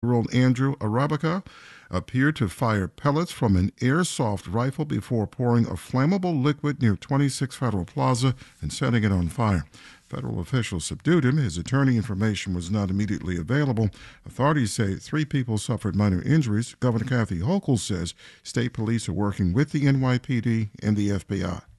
Year-old Andrew Arabica appeared to fire pellets from an airsoft rifle before pouring a flammable liquid near 26 Federal Plaza and setting it on fire. Federal officials subdued him. His attorney information was not immediately available. Authorities say 3 people suffered minor injuries. Governor Kathy Hochul says state police are working with the NYPD and the FBI.